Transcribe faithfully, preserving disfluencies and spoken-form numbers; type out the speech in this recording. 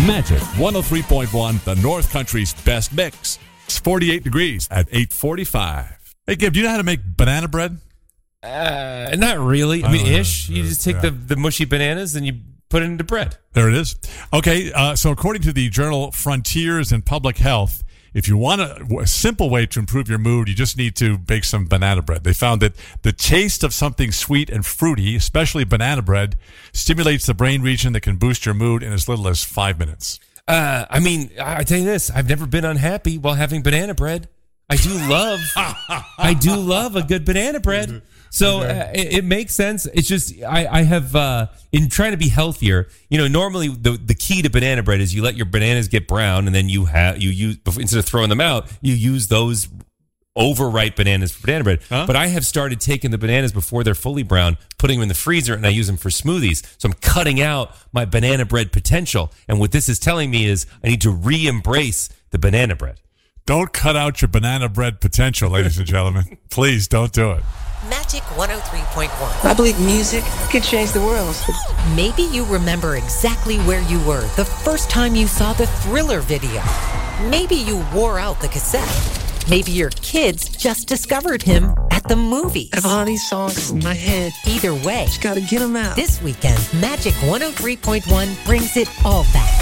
Magic one oh three point one, the North Country's best mix. It's forty-eight degrees at eight forty-five. Hey, Gib, do you know how to make banana bread? Uh, not really. I, I mean, ish. Know. You just take yeah. the, the mushy bananas and you put it into bread. There it is. Okay, uh, so according to the journal Frontiers in Public Health, if you want a, a simple way to improve your mood, you just need to bake some banana bread. They found that the taste of something sweet and fruity, especially banana bread, stimulates the brain region that can boost your mood in as little as five minutes. Uh, I mean, I tell you this, I've never been unhappy while having banana bread. I do love, I do love a good banana bread. So uh, it, it makes sense. It's just, I, I have, uh, in trying to be healthier, you know, normally the, the key to banana bread is you let your bananas get brown and then you have, you use, instead of throwing them out, you use those overripe bananas for banana bread. Huh? But I have started taking the bananas before they're fully brown, putting them in the freezer, and I use them for smoothies. So I'm cutting out my banana bread potential. And what this is telling me is I need to re-embrace the banana bread. Don't cut out your banana bread potential, ladies and gentlemen. Please don't do it. Magic one oh three point one. I believe music could change the world. Maybe you remember exactly where you were the first time you saw the Thriller video. Maybe you wore out the cassette. Maybe your kids just discovered him at the movies. I have all these songs in my head. Either way, just gotta get them out. This weekend, Magic one oh three point one brings it all back.